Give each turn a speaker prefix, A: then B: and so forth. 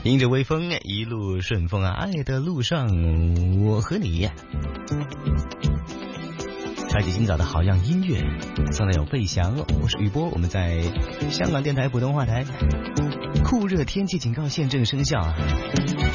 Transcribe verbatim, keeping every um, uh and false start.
A: 迎着微风一路顺风啊，爱的路上我和你。开启今早的好样音乐，送的有费翔，我是雨波，我们在香港电台普通话台。酷热天气警告现正生效啊！